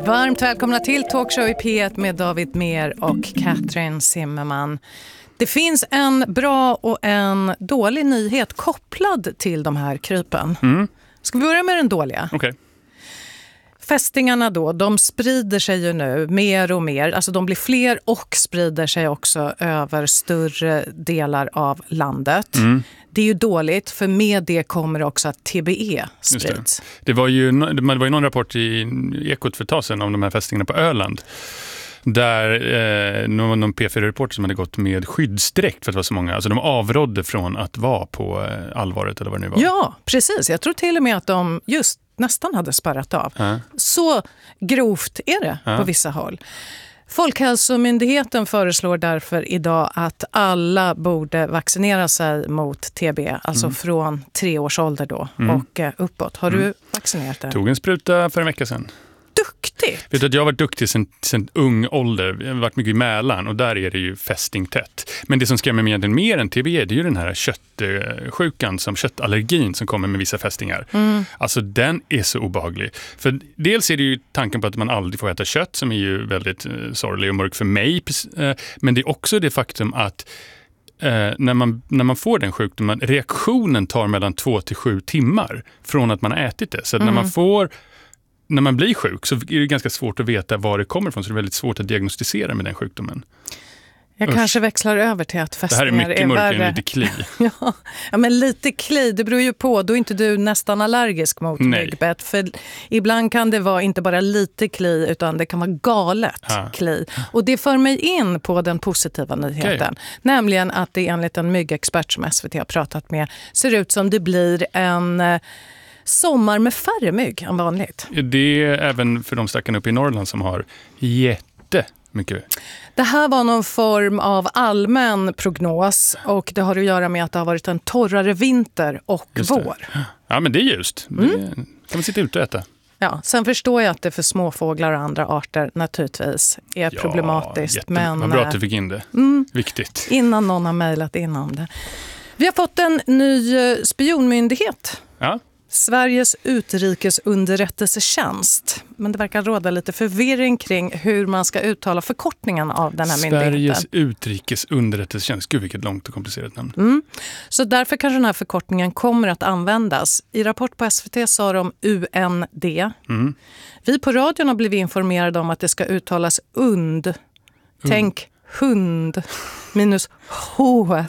Varmt välkomna till Talkshow i P1 med David Mer och Katrin Zimmerman. Det finns en bra och en dålig nyhet kopplad till de här krypen. Ska vi börja med den dåliga? Okej. Fästingarna då, de sprider sig ju nu mer och mer. Alltså de blir fler och sprider sig också över större delar av landet. Det är ju dåligt, för med det kommer också att TBE sprids. Det var ju någon rapport i Ekot för ett tag sedan om de här fästingarna på Öland. Där någon P4-reporter som hade gått med skyddsdräkt för att det var så många. Alltså de avrådde från att vara på allvaret eller vad det nu var. Ja, precis. Jag tror till och med att de just nästan hade spärrat av. Så grovt är det på vissa håll. Folkhälsomyndigheten föreslår därför idag att alla borde vaccinera sig mot TB, alltså från 3 års ålder då och uppåt. Har du vaccinerat dig? Tog en spruta för en vecka sedan. Duktigt! Vet du att jag har varit duktig sedan ung ålder. Jag har varit mycket i Mälaren och där är det ju fästingtätt. Men det som skrämmer mig egentligen mer än TBE, det är ju den här köttsjukan, köttallergin som kommer med vissa fästingar. Alltså den är så obehaglig. För dels är det ju tanken på att man aldrig får äta kött, som är ju väldigt sorglig och mörk för mig. Men det är också det faktum att när man får den sjukdomen, reaktionen tar mellan 2 till 7 timmar från att man har ätit det. Så att när man blir sjuk så är det ganska svårt att veta var det kommer ifrån, så det är väldigt svårt att diagnostisera med den sjukdomen. Jag kanske växlar över till att fästingar är värre. Det här är mycket mörkare än lite kli. Ja, men lite kli, det beror ju på. Då är inte du nästan allergisk mot myggbett. För ibland kan det vara inte bara lite kli, utan det kan vara galet kli. Och det för mig in på den positiva nyheten. Nämligen att det enligt en myggexpert som SVT har pratat med ser ut som det blir en sommar med färre mygg än vanligt. Det är även för de stackarna uppe i Norrland som har jättemycket. Det här var någon form av allmän prognos och det har att göra med att det har varit en torrare vinter och vår. Ja, men det är just. Det kan man sitta ute och äta. Ja, sen förstår jag att det för småfåglar och andra arter naturligtvis är problematiskt. Men vad bra att du fick in det. Viktigt. Innan någon har mejlat in om det. Vi har fått en ny spionmyndighet. Ja. Sveriges utrikesunderrättelsetjänst. Men det verkar råda lite förvirring kring hur man ska uttala förkortningen av den här myndigheten. Sveriges utrikesunderrättelsetjänst. Gud, vilket långt och komplicerat namn. Så därför kanske den här förkortningen kommer att användas. I rapport på SVT sa de UND. Vi på radion har blivit informerade om att det ska uttalas UND. Tänk hund minus H.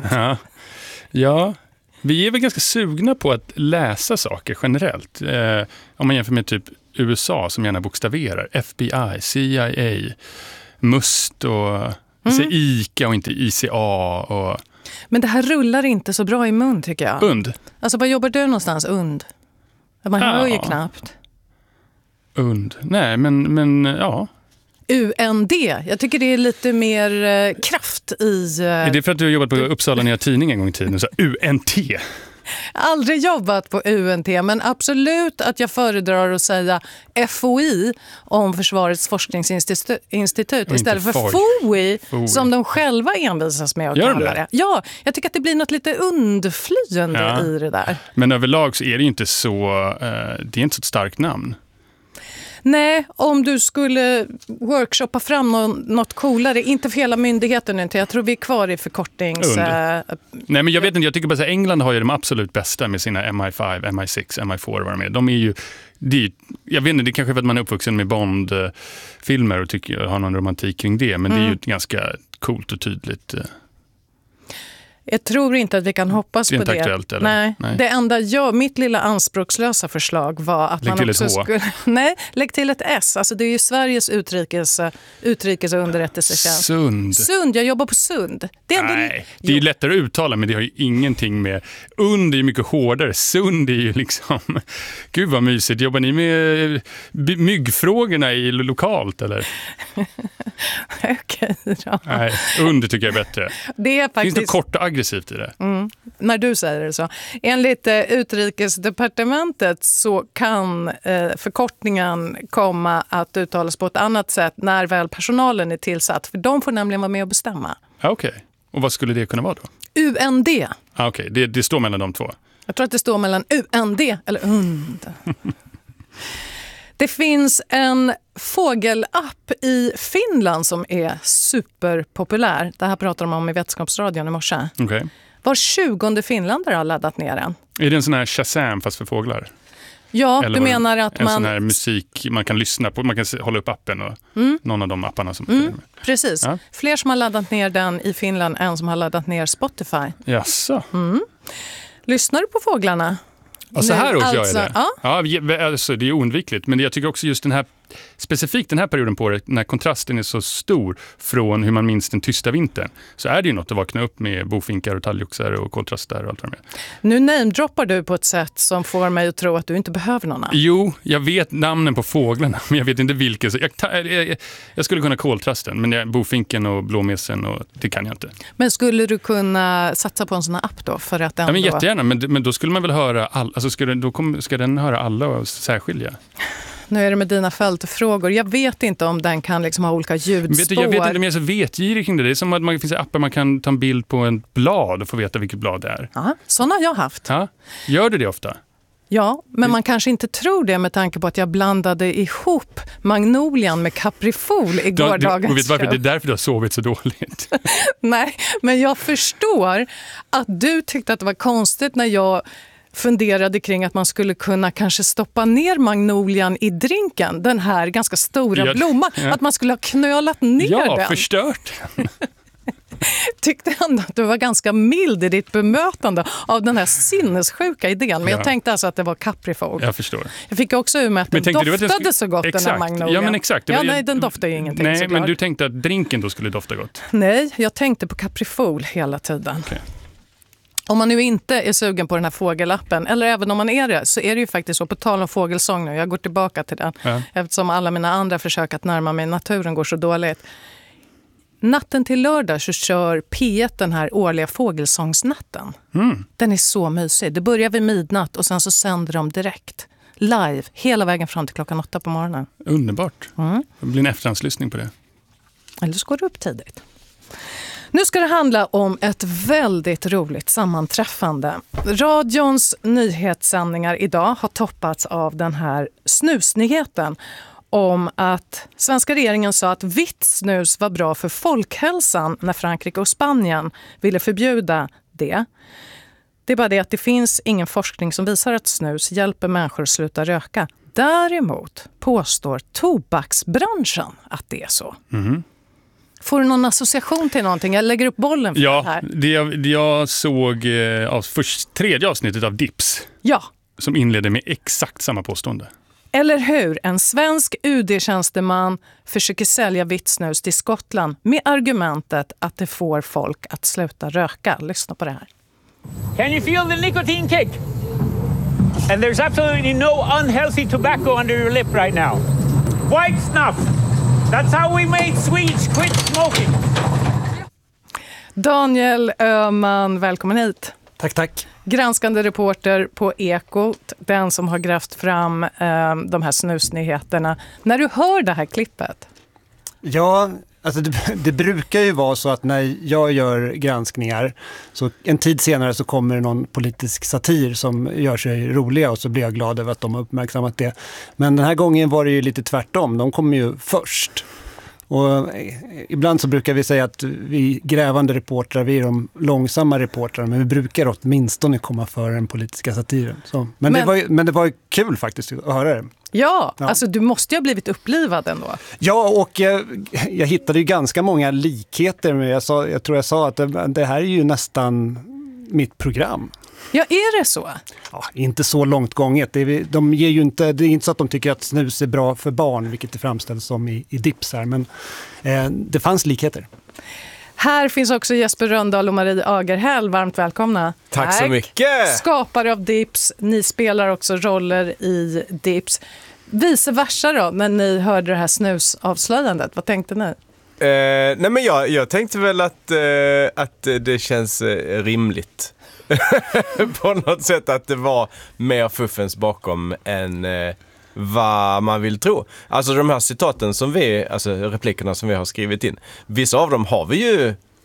Ja. Vi är väl ganska sugna på att läsa saker generellt. Om man jämför med typ USA som gärna bokstaverar. FBI, CIA, MUST och ICA och inte ICA. Men det här rullar inte så bra i mun tycker jag. UND? Alltså var jobbar du någonstans? UND? Man hör ju knappt. UND? Nej, men ja. UND. Jag tycker det är lite mer kraft i... Är det för att du har jobbat på Uppsala Nya Tidning en gång i tiden? Så UNT? Aldrig jobbat på UNT, men absolut att jag föredrar att säga FOI om Försvarets forskningsinstitut istället för FOI som de själva envisas med att kalla det. Ja, jag tycker att det blir något lite undflyende i det där. Men överlag så är det ju inte så... det är inte så ett starkt namn. Nej, om du skulle workshoppa fram något coolare, inte för hela myndigheten inte. Jag tror vi är kvar i förkortnings... Nej, men jag vet inte, jag tycker bara att England har ju de absolut bästa med sina MI5, MI6, MI4 vad de är. De är ju... jag vet inte, det är kanske för att man är uppvuxen med Bond-filmer och har någon romantik kring det, men det är ju ganska coolt och tydligt... Jag tror inte att vi kan hoppas på det. Det är inte aktuellt, eller? Nej. Det enda mitt lilla anspråkslösa förslag var att man också skulle... Nej, lägg till ett S. Alltså det är ju Sveriges utrikes- och underrättelsetjänst. Sund, jag jobbar på Sund. Det är det är ju lättare att uttala, men det har ju ingenting med... Und är ju mycket hårdare. Sund är ju liksom... Gud vad mysigt. Jobbar ni med myggfrågorna lokalt, eller? Okej då. Nej, und tycker jag är bättre. Det är faktiskt... Finns det kort och aggressivt i det? När du säger det så. Enligt Utrikesdepartementet så kan förkortningen komma att uttalas på ett annat sätt när väl personalen är tillsatt. För de får nämligen vara med och bestämma. Okej. Och vad skulle det kunna vara då? UND. Okej, det står mellan de två. Jag tror att det står mellan UND eller UND. Det finns en fågelapp i Finland som är superpopulär. Det här pratar de om i Vetenskapsradion i morse. Okay. Var 20:e finländare har laddat ner den. Är det en sån här Shazam fast för fåglar? Ja, eller du menar att en sån här musik man kan lyssna på, man kan hålla upp appen och någon av de apparna som... Precis. Ja. Fler som har laddat ner den i Finland än som har laddat ner Spotify. Jaså? Lyssnar du på fåglarna? Ja, så här års alltså, gör jag det. Ja, alltså, det är oundvikligt. Men jag tycker också just specifikt den här perioden på året, när kontrasten är så stor från hur man minns den tysta vintern, så är det ju något att vakna upp med bofinkar och talgoxar och koltrastar och allt vad det är. Nu namedroppar du på ett sätt som får mig att tro att du inte behöver någon. Jo, jag vet namnen på fåglarna, men jag vet inte vilka. Jag skulle kunna koltrasten, men bofinken och blåmesen, och det kan jag inte. Men skulle du kunna satsa på en sån här app då? För att ändå... Ja, men jättegärna, men då skulle man väl höra alltså ska den höra alla och särskilja? Nu är det med dina följdfrågor. Jag vet inte om den kan liksom ha olika ljudspår. Jag vet inte om jag är så vetgirig kring det. Det är som att det finns appar man kan ta en bild på en blad och få veta vilket blad det är. Ja, sådana har jag haft. Ja. Gör du det ofta? Ja, men man kanske inte tror det med tanke på att jag blandade ihop magnolian med kaprifol i gårdagens och vet varför? Det är därför du har sovit så dåligt. Nej, men jag förstår att du tyckte att det var konstigt när jag funderade kring att man skulle kunna kanske stoppa ner magnolian i drinken. Den här ganska stora blomman. Ja. Att man skulle ha knölat ner den. Ja, förstört den. Tyckte ändå att du var ganska mild i ditt bemötande av den här sinnessjuka idén. Men jag tänkte alltså att det var kaprifol. Jag förstår. Jag fick också ur med att den doftade så gott, den här magnolian. Ja, men exakt. Nej, den doftar ju ingenting. Nej, men du tänkte att drinken då skulle dofta gott? Nej, jag tänkte på kaprifol hela tiden. Okay. Om man nu inte är sugen på den här fågelappen, eller även om man är det, så är det ju faktiskt så, på tal om fågelsång nu, jag går tillbaka till den, eftersom alla mina andra försök att närma mig naturen går så dåligt. Natten till lördag så kör P1 den här årliga fågelsångsnatten. Den är så mysig. Det börjar vid midnatt och sen så sänder de direkt, live, hela vägen fram till 8 på morgonen. Underbart. Det blir en efterhandslyssning på det. Eller så går du upp tidigt. Nu ska det handla om ett väldigt roligt sammanträffande. Radions nyhetssändningar idag har toppats av den här snusnyheten om att svenska regeringen sa att vitt snus var bra för folkhälsan när Frankrike och Spanien ville förbjuda det. Det är bara det att det finns ingen forskning som visar att snus hjälper människor att sluta röka. Däremot påstår tobaksbranschen att det är så. Får du någon association till någonting? Jag lägger upp bollen för det här. Det jag såg tredje avsnittet av Dips. Ja. Som inledde med exakt samma påstående. Eller hur? En svensk UD-tjänsteman försöker sälja vitt snus till Skottland med argumentet att det får folk att sluta röka. Lyssna på det här. Can you feel the nicotine kick? And there's absolutely no unhealthy tobacco under your lip right now. White snuff. That's how we made Swedes quit smoking. Daniel Öhman, välkommen hit. Tack. Granskande reporter på Ekot, den som har grävt fram de här snusnyheterna. När du hör det här klippet? Ja, alltså det brukar ju vara så att när jag gör granskningar så en tid senare så kommer det någon politisk satir som gör sig roliga och så blir jag glad över att de har uppmärksammat det. Men den här gången var det ju lite tvärtom. De kommer ju först. Och ibland så brukar vi säga att vi grävande reportrar, vi är de långsamma reportrarna, men vi brukar åtminstone komma före den politiska satiren. Så. Men det var ju kul faktiskt att höra det. Ja, alltså du måste ju ha blivit upplivad ändå. Ja, och jag hittade ju ganska många likheter med, jag tror jag sa att det här är ju nästan mitt program. Ja, är det så? Ja, inte så långt gånget. De ger ju inte, det är inte så att de tycker att snus är bra för barn, vilket det framställs som i Dips här, men det fanns likheter. Här finns också Jesper Rönndahl och Marie Agerhäll. Varmt välkomna. Tack så mycket. Skapare av Dips. Ni spelar också roller i Dips. Vice versa då, när ni hörde det här snusavslöjandet. Vad tänkte ni? Nej, men jag tänkte väl att det känns rimligt. På något sätt att det var mer fuffens bakom än vad man vill tro. Alltså de här citaten som replikerna som vi har skrivit in. Vissa av dem har vi ju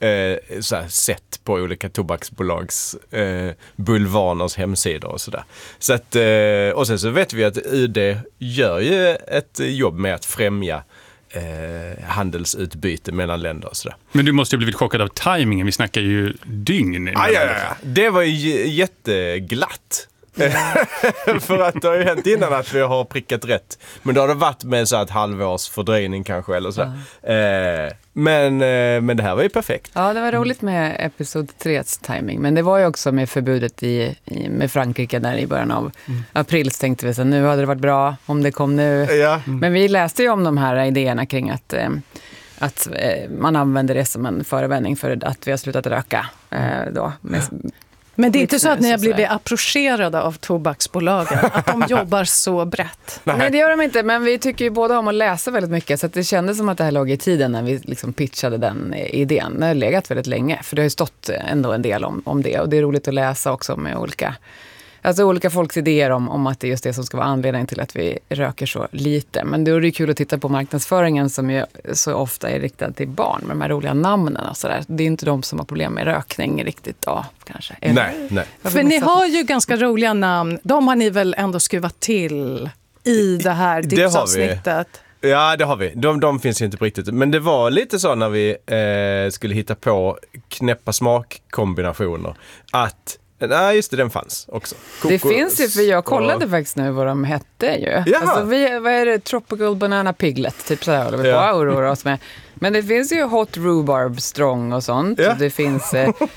så här, sett på olika tobaksbolags bulvaners hemsidor och sådär. Så att, och sen så vet vi att UD gör ju ett jobb med att främja handelsutbyte mellan länder och sådär. Men du måste ju blivit chockad av tajmingen. Vi snackar ju dygn. Ja. Det var ju jätteglatt. För att det har ju hänt innan att vi har prickat rätt. Men då har det varit med så ett halvårs fördröjning kanske eller så. Men det här var ju perfekt. Ja, det var roligt med episod 3:s timing. Men det var ju också med förbudet med Frankrike där i början av april. Så tänkte vi så nu hade det varit bra om det kom nu. Ja. Men vi läste ju om de här idéerna kring att man använder det som en förevändning för att vi har slutat röka då. Men det är inte så att ni har blivit approcherade av tobaksbolagen, att de jobbar så brett? Nej, det gör de inte, men vi tycker ju båda om att läsa väldigt mycket, så att det kändes som att det här låg i tiden när vi liksom pitchade den idén. Det har legat väldigt länge, för det har ju stått ändå en del om det, och det är roligt att läsa också med olika folks idéer om att det är just det som ska vara anledningen till att vi röker så lite. Men då är det kul att titta på marknadsföringen som ju så ofta är riktad till barn med de här roliga namnen och sådär. Det är inte de som har problem med rökning riktigt då, kanske. Nej. För ni har ju ganska roliga namn. De har ni väl ändå skruvat till i det här tipsavsnittet? Ja, det har vi. De finns ju inte på riktigt. Men det var lite så när vi skulle hitta på knäppa smakkombinationer att nej, just det, den fanns också. Det finns ju, för jag kollade faktiskt nu vad de hette ju. Alltså, vad är det? Tropical Banana Piglet, typ sådär håller vi på att oroa oss med. Men det finns ju Hot Rhubarb Strong och sånt. Ja. Det finns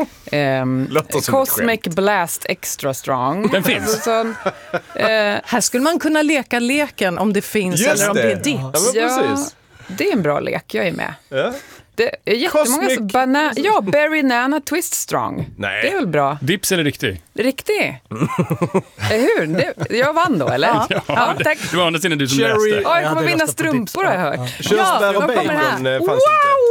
Cosmic Blast Extra Strong. Den finns. Här skulle man kunna leka leken om det finns just eller om det är dips. Ja, det är en bra lek, jag är med. Ja. Det är jättemånga Berry Nana Twist Strong. Nej. Det är väl bra. Dips eller riktig? Riktig. Hur? Jag vann då, eller? Ja, tack. Det var andra sidan du som läste. Jag kommer vinna strumpor, har jag hört. Körsbär och bacon fanns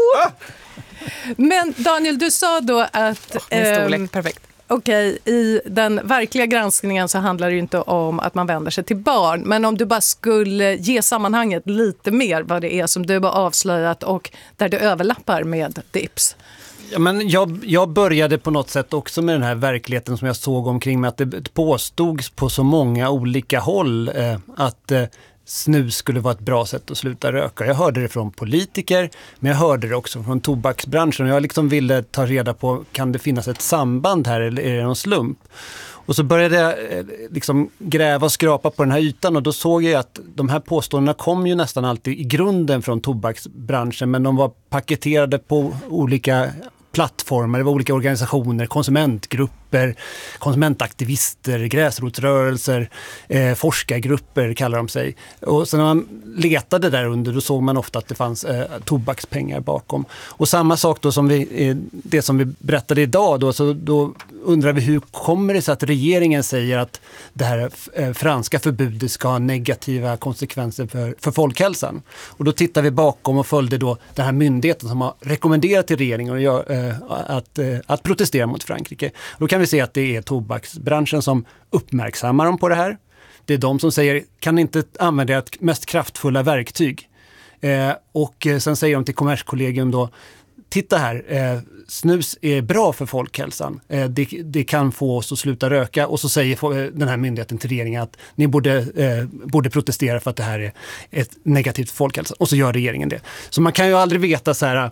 inte. Men Daniel, du sa då att... storlek, perfekt. Okej, i den verkliga granskningen så handlar det ju inte om att man vänder sig till barn. Men om du bara skulle ge sammanhanget lite mer vad det är som du har avslöjat och där det överlappar med dips. Ja, men jag började på något sätt också med den här verkligheten som jag såg omkring mig, att det påstods på så många olika håll att snus skulle vara ett bra sätt att sluta röka. Jag hörde det från politiker, men jag hörde det också från tobaksbranschen. Jag liksom ville ta reda på, kan det finnas ett samband här eller är det någon slump? Och så började jag liksom gräva och skrapa på den här ytan, och då såg jag att de här påståendena kom ju nästan alltid i grunden från tobaksbranschen, men de var paketerade på olika plattformar, det var olika organisationer, konsumentgrupper, konsumentaktivister, gräsrotsrörelser, forskargrupper kallar de sig. Och sen när man letade där under, då såg man ofta att det fanns tobakspengar bakom. Och samma sak då som det som vi berättade idag då, så då undrar vi hur kommer det sig att regeringen säger att det här franska förbudet ska ha negativa konsekvenser för folkhälsan. Och då tittar vi bakom och följde då den här myndigheten som har rekommenderat till regeringen att protestera mot Frankrike. Då kan vi se att det är tobaksbranschen som uppmärksammar dem på det här. Det är de som säger, kan ni inte använda ert mest kraftfulla verktyg? Och sen säger de till Kommerskollegium då, titta här, snus är bra för folkhälsan. Det kan få oss att sluta röka. Och så säger den här myndigheten till regeringen att ni borde protestera för att det här är ett negativt för folkhälsan. Och så gör regeringen det. Så man kan ju aldrig veta så här,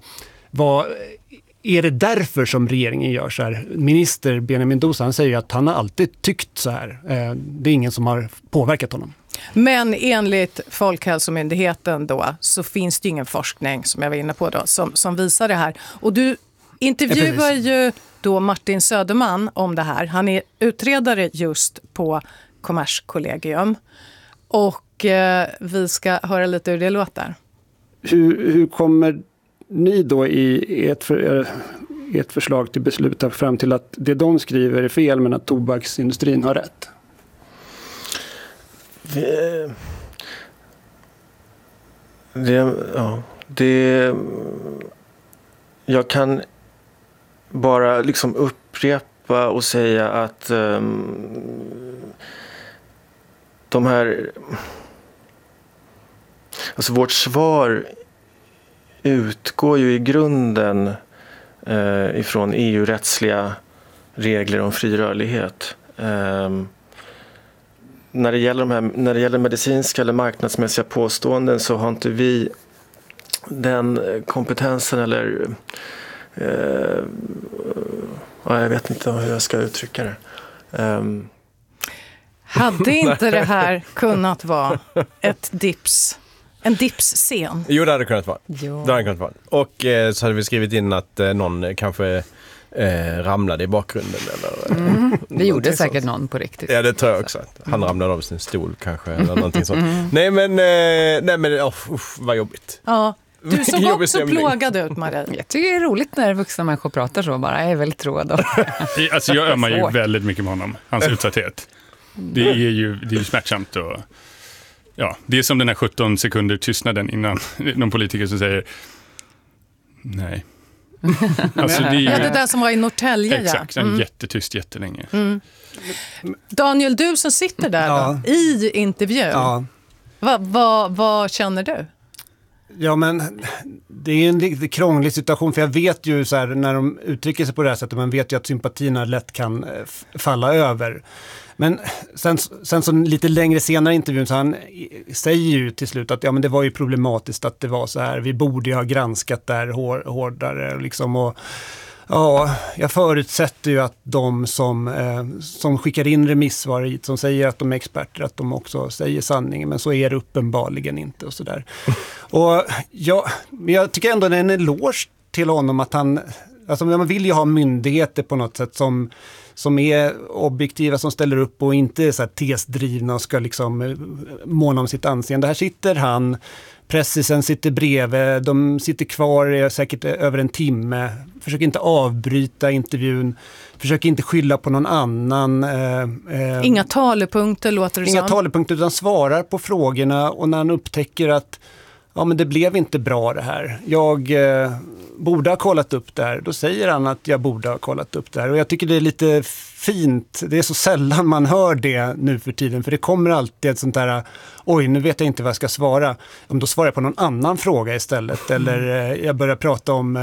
är det därför som regeringen gör så här? Minister Benjamin Dosa, han säger att han har alltid tyckt så här. Det är ingen som har påverkat honom. Men enligt Folkhälsomyndigheten då så finns det ingen forskning som jag var inne på då som visar det här. Och du intervjuar ju då Martin Söderman om det här. Han är utredare just på Kommerskollegium. Och vi ska höra lite hur det låter. Hur kommer ni då i ert förslag till beslut fram till att det de skriver är fel men att tobaksindustrin har rätt? Jag kan bara liksom upprepa och säga att de här, alltså vårt svar utgår ju i grunden ifrån EU-rättsliga regler om fri rörlighet. När det gäller medicinska eller marknadsmässiga påståenden så har inte vi den kompetensen eller jag vet inte hur jag ska uttrycka det. Hade inte det här kunnat vara en dipsscen? Jo, det hade kunnat vara. Jo. Det hade kunnat vara. Och så hade vi skrivit in att någon kanske ramlade i bakgrunden. Eller, det gjorde säkert någon på riktigt. Ja, det tror jag också. Han ramlade av sin stol kanske. Eller någonting sånt. Nej, men vad jobbigt. Ja. Du såg också plågad ut, Marie. Jag tycker det är roligt när vuxna människor pratar så bara. Jag är väldigt tråd. Alltså jag ömmar ju väldigt mycket med honom. Hans utsatthet. Det är ju smärtsamt. Och, ja, det är som den här 17 sekunder tystnaden innan någon politiker som säger nej. Alltså, det är ju, det där som var i Norrtälje. Exakt, jättetyst jättelänge. Daniel, du som sitter där då, i intervjun. Ja. Vad känner du? Ja, men det är en lite krånglig situation, för jag vet ju så här, när de uttrycker sig på det här sättet, man vet ju att sympatierna lätt kan falla över. Men sen så lite längre senare i intervjun så han säger ju till slut att men det var ju problematiskt att det var så här, vi borde ju ha granskat där hårdare liksom, och ja, jag förutsätter ju att de som skickar in remissvar hit, som säger att de är experter, att de också säger sanningen, men så är det uppenbarligen inte och sådär. Och jag tycker ändå det är en eloge till honom att han, alltså man vill ju ha myndigheter på något sätt som är objektiva, som ställer upp och inte är så här tesdrivna och ska liksom måna om sitt anseende. Här sitter han, pressisen sitter bredvid, de sitter kvar säkert över en timme, försöker inte avbryta intervjun, försöker inte skylla på någon annan. Inga talepunkter låter det som. Inga talepunkter, utan svarar på frågorna, och när han upptäcker att men det blev inte bra det här, jag borde ha kollat upp det här, då säger han att jag borde ha kollat upp det här. Och jag tycker det är lite fint, det är så sällan man hör det nu för tiden, för det kommer alltid ett sånt där, oj nu vet jag inte vad jag ska svara, om då svarar jag på någon annan fråga istället, eller jag börjar prata om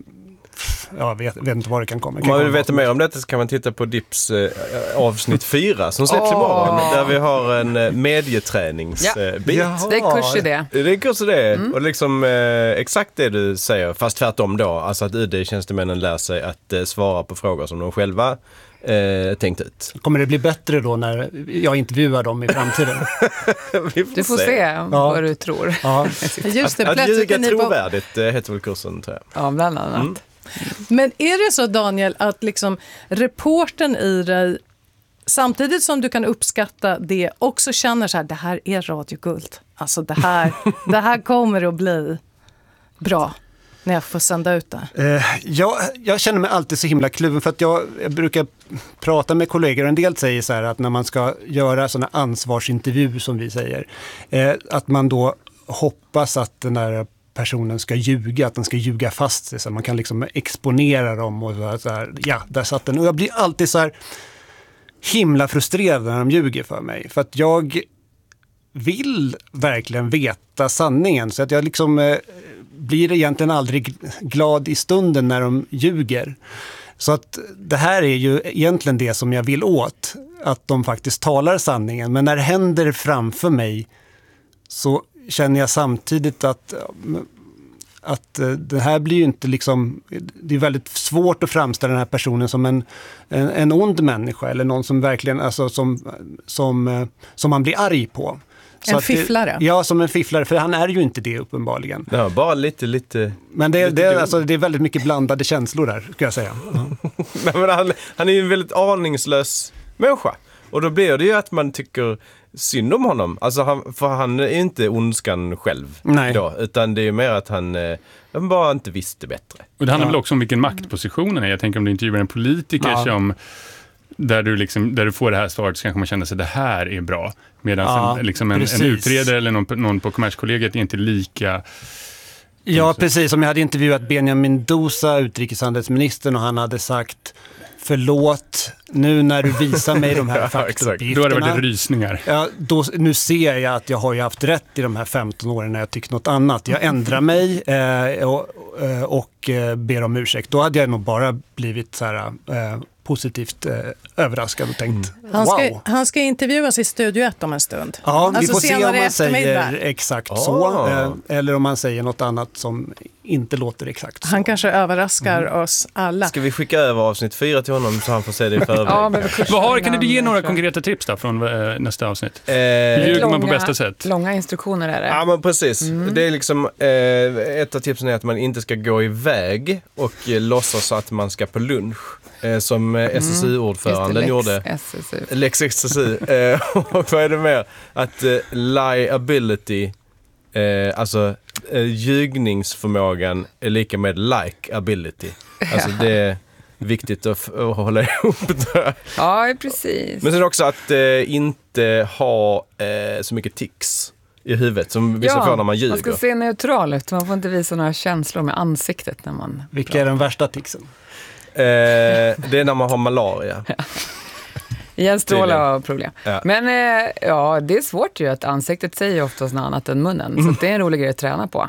jag vet inte vad det kan komma. Om man vill veta mer om detta så kan man titta på Dips avsnitt 4 som släpps imorgon, där vi har en medieträningsbit. Det är kurs i det. Det är kurs i det. Och liksom exakt det du säger, fast tvärtom då. Alltså att UD-tjänstemännen lär sig att svara på frågor som de själva tänkt ut. Kommer det bli bättre då när jag intervjuar dem i framtiden? Du får se vad du tror. Ja. Just det, att ljuga trovärdigt heter väl kursen, tror jag. Ja, bland annat. Men är det så, Daniel, att liksom reportern i dig, samtidigt som du kan uppskatta det, också känner så här, det här är radioguld. Alltså det här kommer att bli bra när jag får sända ut det. Jag känner mig alltid så himla kluven, för att jag brukar prata med kollegor, och en del säger så här att när man ska göra sådana ansvarsintervju som vi säger, att man då hoppas att den där personen ska ljuga, att den ska ljuga fast sig, så man kan liksom exponera dem och så här, ja, där satt den. Och jag blir alltid så här himla frustrerad när de ljuger för mig, för att jag vill verkligen veta sanningen, så att jag liksom blir egentligen aldrig glad i stunden när de ljuger. Så att det här är ju egentligen det som jag vill åt, att de faktiskt talar sanningen, men när det händer framför mig så känner jag samtidigt att det här blir ju inte liksom, det är väldigt svårt att framställa den här personen som en ond människa, eller någon som verkligen, alltså som man blir arg på. Så en fifflare. Ja, som en fifflare, för han är ju inte det uppenbarligen. Ja, bara lite. Men det är väldigt mycket blandade känslor där, ska jag säga. Men han är ju en väldigt aningslös människa. Och då blir det ju att man tycker synd om honom. Alltså för han är inte ondskan själv. Nej. Då, utan det är mer att han bara inte visste bättre. Och det handlar väl också om vilken maktpositionen är. Jag tänker om du intervjuar en politiker som där du får det här svaret, så kanske man känner sig det här är bra. Medan en utredare eller någon på Kommerskollegiet är inte lika. Ja, precis. Om jag hade intervjuat Benjamin Dousa, utrikeshandelsministern, och han hade sagt förlåt, nu när du visar mig de här faktauppgifterna. Då har det varit rysningar. Ja, nu ser jag att jag har ju haft rätt i de här 15 åren när jag tyckte något annat. Jag ändrar mig och ber om ursäkt. Då hade jag nog bara blivit så här positivt överraskad och tänkt Han ska intervjuas i Studio 1 om en stund. Ja, vi får se om man säger exakt så. Eller om man säger något annat som inte låter exakt så. Han kanske överraskar oss alla. Ska vi skicka över avsnitt 4 till honom så han får se det i förväg? Kan du ge några konkreta tips då från nästa avsnitt? Ljuger man på bästa sätt? Långa instruktioner är det. Ja, men precis. Det är liksom ett av tipsen är att man inte ska gå iväg och låtsas att man ska på lunch. Som SSU-ordföranden gjorde. Lex SSU. Och vad är det mer? Att liability, alltså ljugningsförmågan är lika med like-ability. Alltså det är viktigt att hålla ihop det. Ja, precis. Men sen också att inte ha så mycket tics i huvudet som vissa får när man ljuger. Man ska se neutral ut. Man får inte visa några känslor med ansiktet när man... Vilka är den värsta ticsen? Det är när man har malaria. Hjärnstrålar har problem. Ja. Men det är svårt ju att ansiktet säger oftast något annat än munnen. Så det är en rolig grej att träna på.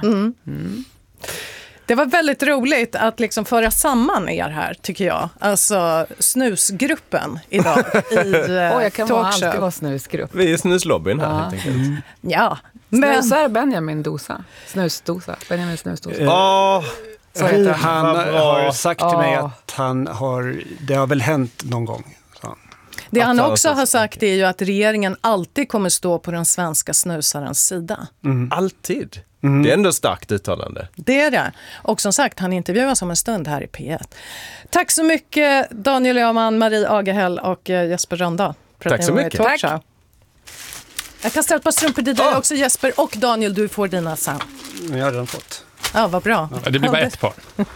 Det var väldigt roligt att liksom föra samman er här, tycker jag. Alltså snusgruppen idag i jag kan alltid vara snusgrupp. Vi är snuslobbyn här helt enkelt. Ja. Snusar Benjamin dosa. Snusdosa. Benjamin snusdosa. Han har sagt till mig att det har väl hänt någon gång. Så. Det han också har sagt är ju att regeringen alltid kommer stå på den svenska snusarens sida. Alltid? Det är ändå starkt uttalande. Det är det. Och som sagt, han intervjuas om en stund här i P1. Tack så mycket Daniel Öhman, Marie Agehäll och Jesper Rönndahl. Tack så mycket. Tack. Jag kan ställa ett par strumpor till dig också, Jesper, och Daniel, du får dina sen. Jag har redan fått. Ja, vad bra. Ja, det blir bara ett par.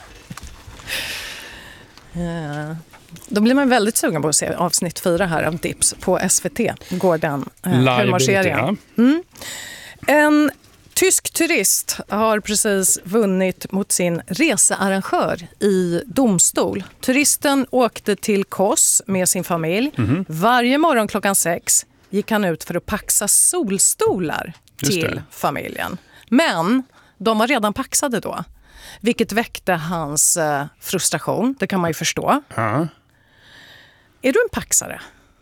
Då blir man väldigt sugen på att se avsnitt 4 här av Dips på SVT. Går den humorserien. En tysk turist har precis vunnit mot sin researrangör i domstol. Turisten åkte till Kos med sin familj. Varje morgon klockan 6 gick han ut för att paxa solstolar till familjen. Men de var redan paxade då, vilket väckte hans frustration. Det kan man ju förstå. Är du en paxare?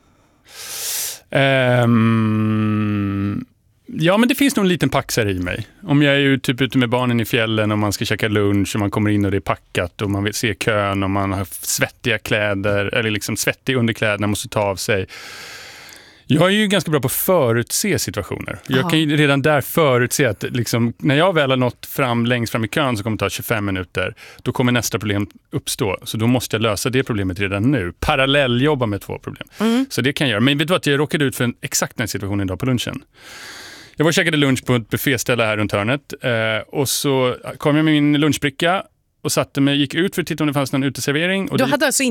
Ja, men det finns nog en liten paxare i mig. Om jag är ju typ ute med barnen i fjällen och man ska käka lunch och man kommer in och det är packat och man vill se kön och man har svettiga kläder eller liksom svettig underkläder, måste ta av sig. Jag är ju ganska bra på att förutse situationer. Jag kan ju redan där förutse att liksom, när jag väl har nått längst fram i kön så kommer det ta 25 minuter. Då kommer nästa problem uppstå. Så då måste jag lösa det problemet redan nu. Parallelljobba med 2 problem. Så det kan jag göra. Men vet du att jag råkade ut för exakt den situationen idag på lunchen. Jag var och käkade lunch på ett bufféställe här runt hörnet. Och så kom jag med min lunchbricka och satte mig, gick ut för att titta om det fanns någon uteservering. Och du hade alltså